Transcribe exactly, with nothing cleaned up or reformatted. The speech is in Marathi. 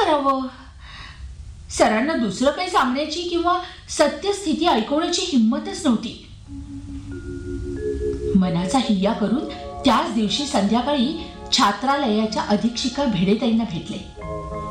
करावं? सरांना दुसरं काही सांगण्याची किंवा सत्यस्थिती ऐकवण्याची हिंमतच नव्हती. मनाचा हिय्या करून त्याच दिवशी संध्याकाळी छात्रालयाच्या अधीक्षिका भिडेताईंना भेटले.